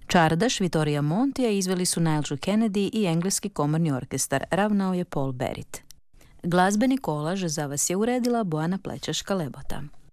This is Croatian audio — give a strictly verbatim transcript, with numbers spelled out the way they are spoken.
Čardaš, Vittoria Montija izveli su Nigel Kennedy i engleski komorni orkestar, ravnao je Paul Barrett. Glazbeni kolaž za vas je uredila Bojana Plečeška-Lebota.